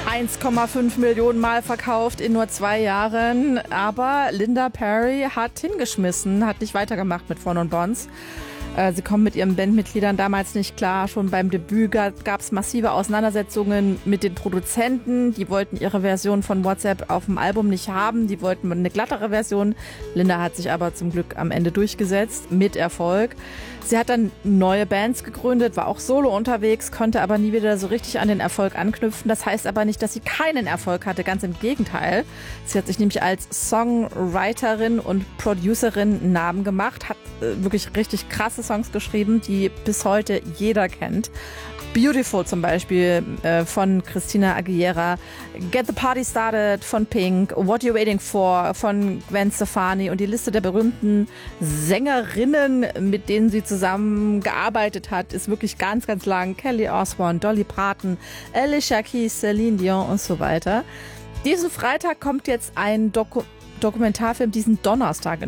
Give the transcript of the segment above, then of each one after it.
1,5 Millionen Mal verkauft in nur 2 Jahren. Aber Linda Perry hat hingeschmissen, hat nicht weitergemacht mit Phone und Bonds. Sie kommen mit ihren Bandmitgliedern damals nicht klar. Schon beim Debüt gab es massive Auseinandersetzungen mit den Produzenten. Die wollten ihre Version von WhatsApp auf dem Album nicht haben. Die wollten eine glattere Version. Linda hat sich aber zum Glück am Ende durchgesetzt, mit Erfolg. Sie hat dann neue Bands gegründet, war auch solo unterwegs, konnte aber nie wieder so richtig an den Erfolg anknüpfen. Das heißt aber nicht, dass sie keinen Erfolg hatte, ganz im Gegenteil. Sie hat sich nämlich als Songwriterin und Producerin einen Namen gemacht, hat wirklich richtig krasse Songs geschrieben, die bis heute jeder kennt. Beautiful zum Beispiel von Christina Aguilera, Get the Party Started von Pink, What You Waiting For von Gwen Stefani und die Liste der berühmten Sängerinnen, mit denen sie zusammen gearbeitet hat, ist wirklich ganz, ganz lang. Kelly Osbourne, Dolly Parton, Alicia Keys, Celine Dion und so weiter. Diesen Freitag kommt jetzt ein Dokumentarfilm, Donnerstag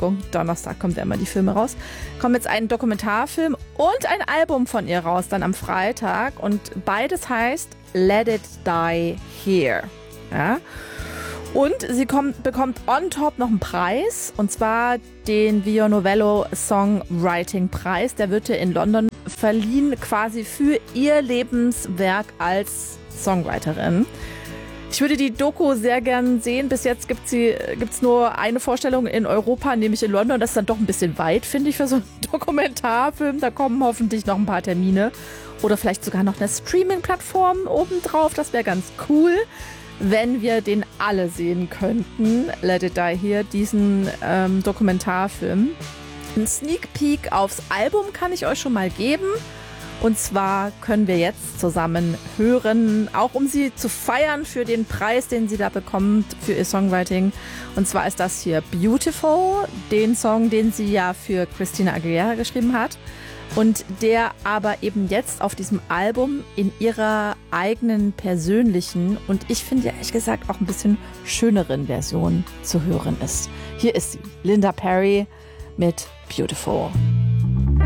kommt ja immer die Filme raus, kommt jetzt ein Dokumentarfilm und ein Album von ihr raus, dann am Freitag, und beides heißt Let It Die Here. Ja? Und sie bekommt on top noch einen Preis, und zwar den Vio Novello Songwriting Preis. Der wird ihr in London verliehen, quasi für ihr Lebenswerk als Songwriterin. Ich würde die Doku sehr gern sehen. Bis jetzt gibt's nur eine Vorstellung in Europa, nämlich in London. Das ist dann doch ein bisschen weit, finde ich, für so einen Dokumentarfilm. Da kommen hoffentlich noch ein paar Termine. Oder vielleicht sogar noch eine Streaming-Plattform obendrauf. Das wäre ganz cool, wenn wir den alle sehen könnten. Let It Die Here, diesen Dokumentarfilm. Ein Sneak Peek aufs Album kann ich euch schon mal geben. Und zwar können wir jetzt zusammen hören, auch um sie zu feiern für den Preis, den sie da bekommt für ihr Songwriting. Und zwar ist das hier Beautiful, den Song, den sie ja für Christina Aguilera geschrieben hat. Und der aber eben jetzt auf diesem Album in ihrer eigenen persönlichen und ich finde ehrlich gesagt auch ein bisschen schöneren Version zu hören ist. Hier ist sie, Linda Perry mit Beautiful.